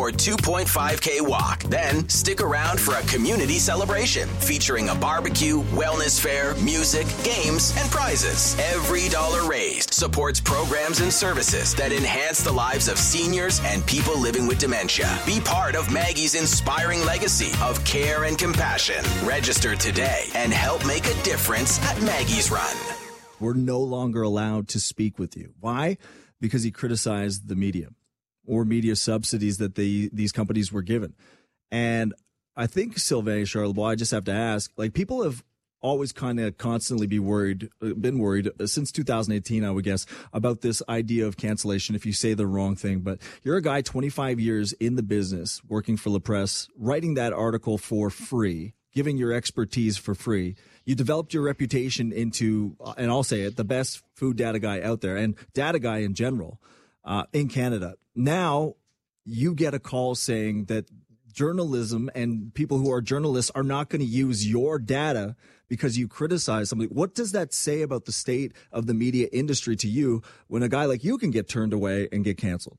or 2.5K walk. Then stick around for a community celebration featuring a barbecue, wellness fair, music, games, and prizes. Every dollar raised supports programs and services that enhance the lives of seniors and people living with dementia. Be part of Maggie's inspiring legacy of care and compassion. Register today and help make a difference at Maggie's Run. We're no longer allowed to speak with you. Why? Because he criticized the media or media subsidies that these companies were given. And I think, Sylvain Charlebois, I just have to ask, like, people have always kind of constantly been worried since 2018, I would guess, about this idea of cancellation if you say the wrong thing. But you're a guy 25 years in the business, working for La Presse, writing that article for free, giving your expertise for free. You developed your reputation into, and I'll say it, the best food data guy out there and data guy in general in Canada. Now you get a call saying that journalism and people who are journalists are not going to use your data because you criticize somebody. What does that say about the state of the media industry to you when a guy like you can get turned away and get canceled?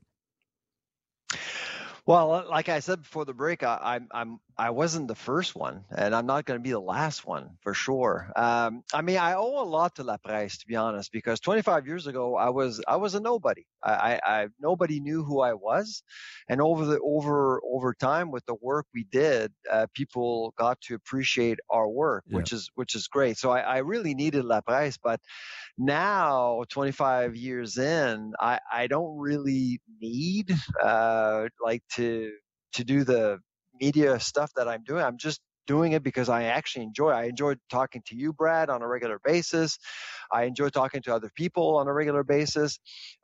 Well, like I said before the break, I wasn't the first one, and I'm not going to be the last one for sure. I mean, I owe a lot to La Presse, to be honest, because 25 years ago I was a nobody. I nobody knew who I was, and over time with the work we did, people got to appreciate our work, which is great. So I really needed La Presse, but now 25 years in, I don't really need to do the media stuff that I'm doing. I'm just doing it because I actually enjoy it. I enjoy talking to you, Brad, on a regular basis. I enjoy talking to other people on a regular basis.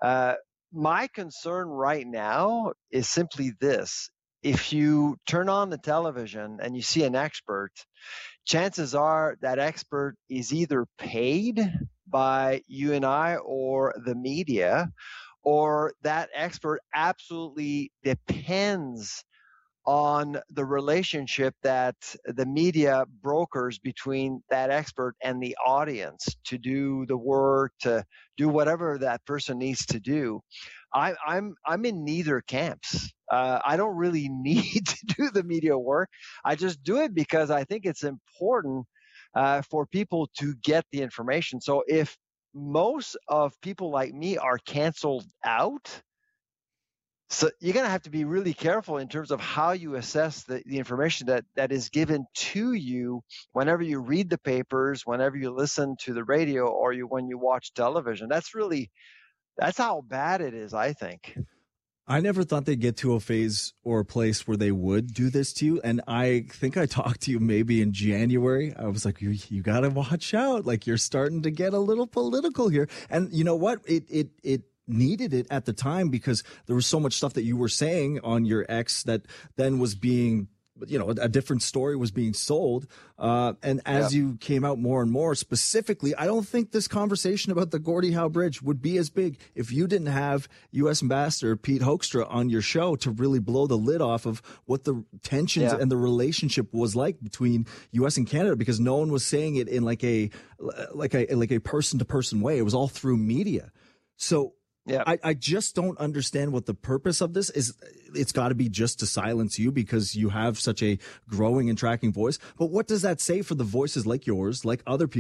My concern right now is simply this. If you turn on the television and you see an expert, chances are that expert is either paid by you and I or the media, or that expert absolutely depends on the relationship that the media brokers between that expert and the audience to do the work, to do whatever that person needs to do. I'm in neither camps. I don't really need to do the media work. I just do it because I think it's important for people to get the information. So if most of people like me are canceled out, so you're going to have to be really careful in terms of how you assess the information that is given to you whenever you read the papers, whenever you listen to the radio, or when you watch television. That's how bad it is, I think. I never thought they'd get to a phase or a place where they would do this to you. And I think I talked to you maybe in January. I was like, you got to watch out. Like, you're starting to get a little political here. And you know what? It needed it at the time because there was so much stuff that you were saying on your X that then was being, a different story was being sold. And as you came out more and more specifically, I don't think this conversation about the Gordie Howe Bridge would be as big if you didn't have U.S. Ambassador Pete Hoekstra on your show to really blow the lid off of what the tensions and the relationship was like between U.S. and Canada, because no one was saying it in like a person to person way. It was all through media. So I just don't understand what the purpose of this is. It's got to be just to silence you because you have such a growing and tracking voice. But what does that say for the voices like yours, like other people